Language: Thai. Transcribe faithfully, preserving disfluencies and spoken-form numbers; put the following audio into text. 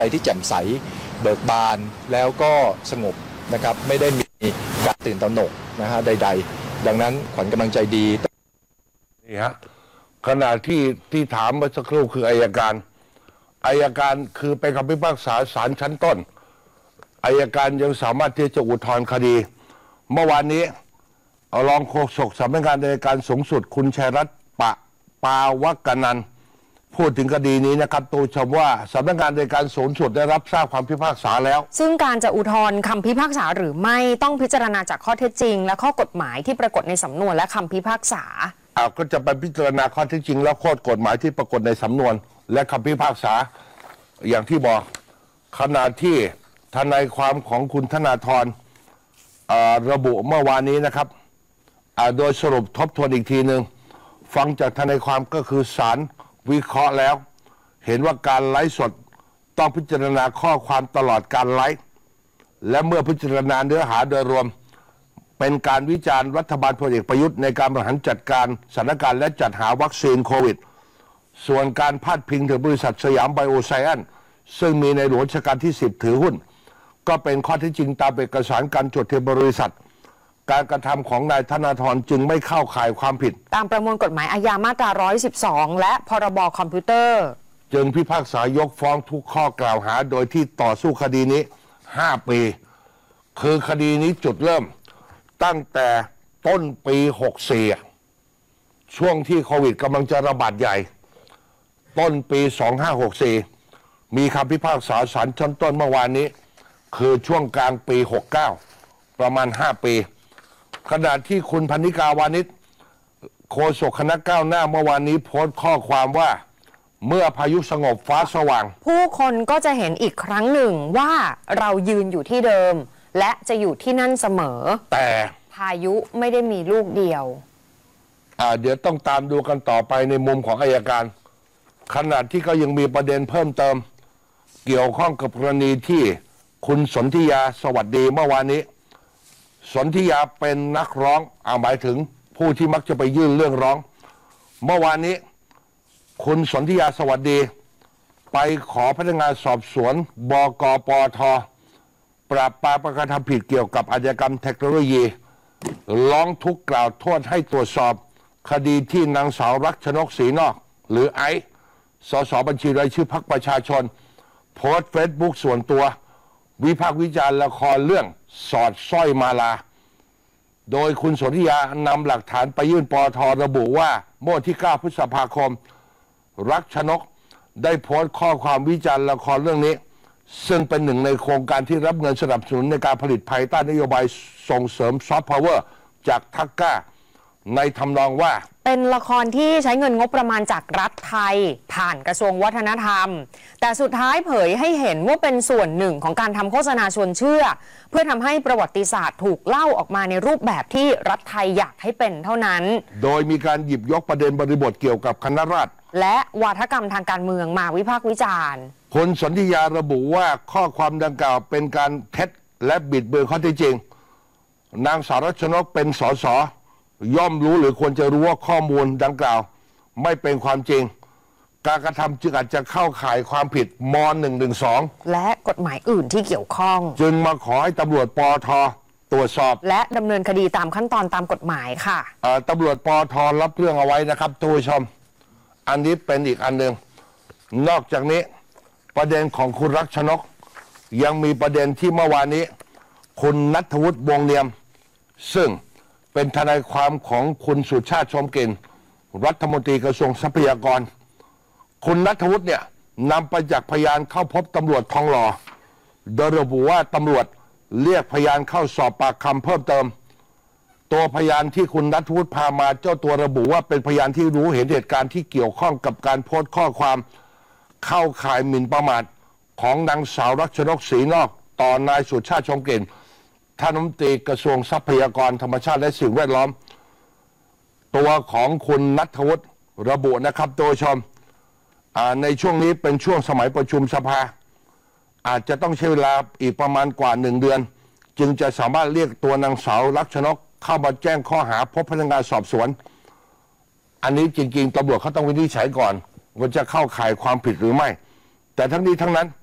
ใจที่แจ่มใสเบิกบานแล้วก็สงบนะครับไม่ได้มีการตื่นตระหนกนะฮะใดๆดังนั้นขวัญกำลังใจดีนี่ฮะขณะที่ที่ถามเมื่อสักครู่คืออัยการอัยการคือเป็นคำพิพากษาศาลชั้นต้นอัยการยังสามารถที่จะอุทธรณ์คดีเมื่อวานนี้รองโฆษกสำนักงานอัยการสูงสุดคุณชัยรัตน์ปะปาวกนันท์พูดถึงคดีนี้นะครับตูชมว่าสำนักงานอัยการสูงสุดได้รับทราบความพิพากษาแล้วซึ่งการจะอุทธรณ์คำพิพากษาหรือไม่ต้องพิจารณาจากข้อเท็จจริงและข้อกฎหมายที่ปรากฏในสำนวนและคำพิพากษาอ้าวก็จะไปพิจารณาข้อเท็จจริงและข้อกฎหมายที่ปรากฏในสำนวนและคำพิพากษาอย่างที่บอกขณะที่ทนายความของคุณธนาธรระบุเมื่อวานนี้นะครับโดยสรุปทบทวนอีกทีหนึ่งฟังจากทนายความก็คือศาลวิเคราะห์แล้วเห็นว่าการไลฟ์สดต้องพิจารณาข้อความตลอดการไลฟ์และเมื่อพิจารณาเนื้อหาโดยรวมเป็นการวิจารณ์รัฐบาลพลเอกประยุทธ์ในการบริหารจัดการสถานการณ์และจัดหาวัคซีนโควิดส่วนการพาดพิงถึงบริษัทสยามไบโอไซแอนซ์ซึ่งมีในหลวงรัชกาลที่สิบถือหุ้นก็เป็นข้อเท็จจริงตามเอกสารการจดทะเบียนบริษัทการกระทำของนายธนาธรจึงไม่เข้าข่ายความผิดตามประมวลกฎหมายอาญามาตราหนึ่งร้อยสิบสองและพรบคอมพิวเตอร์จึงพิพากษายกฟ้องทุกข้อกล่าวหาโดยที่ต่อสู้คดีนี้ห้าปีคือคดีนี้จุดเริ่มตั้งแต่ต้นปีหกสี่ช่วงที่โควิดกำลังจะระบาดใหญ่ต้นปีสองห้าหกสี่มีคำพิพากษาศาลชั้นต้นเมื่อวานนี้คือช่วงกลางปีหกเก้าประมาณห้าปีขณะที่คุณพนิกาวานิชโฆษกคณะก้าวหน้าเมื่อวานนี้โพสต์ข้อความว่าเมื่อพายุสงบฟ้าสว่างผู้คนก็จะเห็นอีกครั้งหนึ่งว่าเรายืนอยู่ที่เดิมและจะอยู่ที่นั่นเสมอแต่พายุไม่ได้มีลูกเดียวอ่าเดี๋ยวต้องตามดูกันต่อไปในมุมของอัยการขณะที่เขายังมีประเด็นเพิ่มเติมเกี่ยวข้องกับกรณีที่คุณสนธิยาสวัสดีเมื่อวานนี้สนธิยาเป็นนักร้องอ่าหมายถึงผู้ที่มักจะไปยื่นเรื่องร้องเมื่อวานนี้คุณสนธิยาสวัสดีไปขอพนักงานสอบสวนบกปทปราบปรามการกระทำผิดเกี่ยวกับอาชญากรรมเทคโนโลยีร้องทุกข์กล่าวโทษให้ตรวจสอบคดีที่นางสาวรักชนกศรีนอกหรือไอซ์สสบัญชีรายชื่อพรรคประชาชนโพสต์เฟซบุ๊กส่วนตัววิพากษ์วิจารณ์ละครเรื่องสอดสร้อยมาลาโดยคุณสนธิยานำหลักฐานไปยื่นปทระบุว่าเมื่อวันที่เก้าพฤษภาคมรักชนกได้โพสต์ข้อความวิจารณ์ละครเรื่องนี้ซึ่งเป็นหนึ่งในโครงการที่รับเงินสนับสนุนในการผลิตภายใต้นโยบายส่งเสริมซอฟต์พาวเวอร์จากทักก้าในทำนองว่าเป็นละครที่ใช้เงินงบประมาณจากรัฐไทยผ่านกระทรวงวัฒนธรรมแต่สุดท้ายเผยให้เห็นว่าเป็นส่วนหนึ่งของการทำโฆษณาชวนเชื่อเพื่อทำให้ประวัติศาสตร์ถูกเล่าออกมาในรูปแบบที่รัฐไทยอยากให้เป็นเท่านั้นโดยมีการหยิบยกประเด็นบริบทเกี่ยวกับคณะราษฎรและวาทกรรมทางการเมืองมาวิพากษ์วิจารณ์คุณสนธิยาระบุว่าข้อความดังกล่าวเป็นการเท็จและบิดเบือนข้อเท็จจริงนางสาวรัชนกเป็นสสย่อมรู้หรือควรจะรู้ว่าข้อมูลดังกล่าวไม่เป็นความจริงการกระทำจึงอาจจะเข้าข่ายความผิดม หนึ่งหนึ่งสองและกฎหมายอื่นที่เกี่ยวข้องจึงมาขอให้ตำรวจปทตรวจสอบและดำเนินคดีตามขั้นตอนตามกฎหมายค่ะตำรวจปทรับเรื่องเอาไว้นะครับทุกผู้ชมอันนี้เป็นอีกอันหนึ่งนอกจากนี้ประเด็นของคุณรักชนกยังมีประเด็นที่เมื่อวานนี้คุณณัฐวุฒิวงศ์เนียมซึ่งเป็นทนายความของคุณสุชาติชมกลิ่นรัฐมนตรีกระทรวงทรัพยากรคุณณัฐวุฒิเนี่ยนำประจักษ์พยานเข้าพบตำรวจทองหล่อโดยระบุว่าตำรวจเรียกพยานเข้าสอบปากคำเพิ่มเติมตัวพยานที่คุณณัฐวุฒิพามาเจ้าตัวระบุว่าเป็นพยานที่รู้เห็นเหตุการณ์ที่เกี่ยวข้องกับการโพสต์ข้อความเข้าข่ายหมิ่นประมาทของนางสาวรัชนกศรีนอกต่อนายสุชาติชมกลิ่นท่านรัฐมนตรีกระทรวงทรัพยากรธรรมชาติและสิ่งแวดล้อมตัวของคุณณัฐวุฒิระบุนะครับโดยชมในช่วงนี้เป็นช่วงสมัยประชุมสภาอาจจะต้องใช้เวลาอีกประมาณกว่าหนึ่งเดือนจึงจะสามารถเรียกตัวนางสาวรัชนกเข้ามาแจ้งข้อหาพบพนักงานสอบสวนอันนี้จริงๆตำรวจเขาต้องวินิจฉัยก่อนว่าจะเข้าข่ายความผิดหรือไม่แต่ทั้งนี้ทั้งนั้น